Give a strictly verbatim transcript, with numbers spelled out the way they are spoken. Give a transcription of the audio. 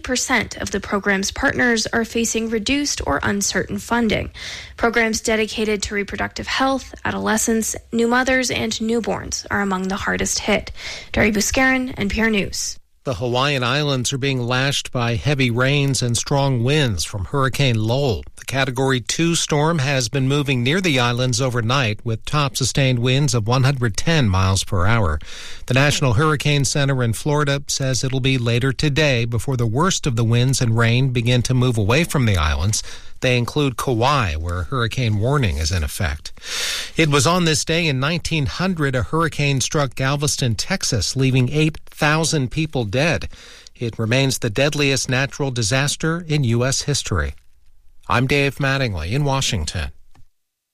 percent of the program's partners are facing reduced or uncertain funding. Programs dedicated to reproductive health, adolescents, new mothers, and newborns are among the hardest hit. Dari Buscarin, N P R News. The Hawaiian Islands are being lashed by heavy rains and strong winds from Hurricane Lowell. The Category two storm has been moving near the islands overnight with top sustained winds of one hundred ten miles per hour. The National Hurricane Center in Florida says it'll be later today before the worst of the winds and rain begin to move away from the islands. They include Kauai, where a hurricane warning is in effect. It was on this day in nineteen hundred a hurricane struck Galveston, Texas, leaving eight thousand people dead. It remains the deadliest natural disaster in U S history. I'm Dave Mattingly in Washington.